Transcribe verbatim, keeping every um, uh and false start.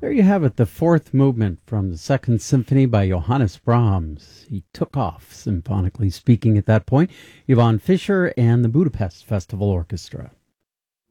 There you have it, the fourth movement from the Second Symphony by Johannes Brahms. He took off, symphonically speaking, at that point. Yvonne Fischer and the Budapest Festival Orchestra.